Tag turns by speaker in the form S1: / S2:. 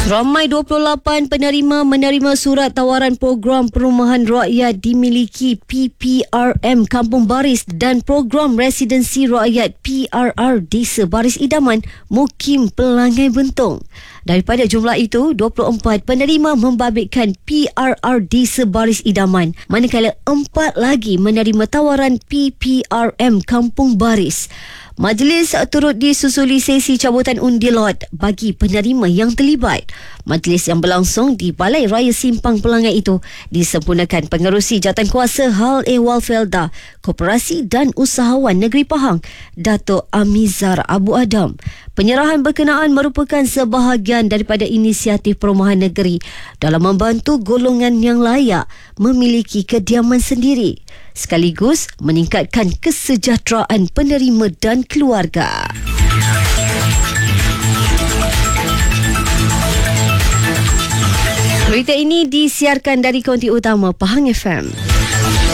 S1: Ramai 28 penerima menerima surat tawaran program perumahan rakyat dimiliki PPRM Kampung Baris dan program residensi rakyat PRR Desa Baris Idaman Mukim Pelangai Bentong. Daripada jumlah itu, 24 penerima membabitkan PRR Desa Baris Idaman, manakala 4 lagi menerima tawaran PPRM Kampung Baris. Majlis turut disusuli sesi cabutan undi lot bagi penerima yang terlibat. Majlis yang berlangsung di Balai Raya Simpang Pelangai itu disempurnakan Pengerusi Jawatankuasa Hal Ehwal Felda, Koperasi dan Usahawan Negeri Pahang, Dato' Amizar Abu Adam. Penyerahan berkenaan merupakan sebahagian daripada inisiatif perumahan negeri dalam membantu golongan yang layak memiliki kediaman sendiri, sekaligus meningkatkan kesejahteraan penerima dan keluarga. Berita ini disiarkan dari Kaunti Utama Pahang FM.